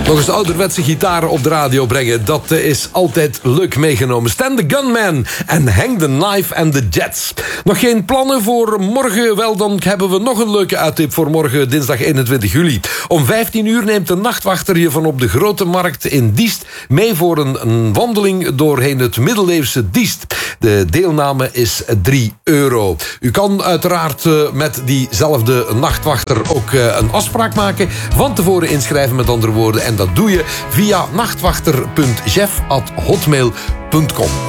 Nog eens ouderwetse gitaren op de radio brengen. Dat is altijd leuk meegenomen. Stan the Gunman en Hang the Knife and the Jets. Nog geen plannen voor morgen? Wel, dan hebben we nog een leuke uittip voor morgen, dinsdag 21 juli. Om 15 uur neemt de nachtwachter je van op de Grote Markt in Diest mee voor een wandeling doorheen het middeleeuwse Diest. De deelname is €3. U kan uiteraard met diezelfde nachtwachter ook een afspraak maken. Van tevoren inschrijven, met andere woorden. En dat doe je via nachtwachter.chef@hotmail.com.